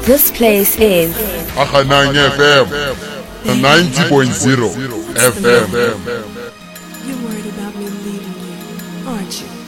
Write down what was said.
This place is Akhananya FM, 90.0 FM. You're worried about me leaving you, aren't you?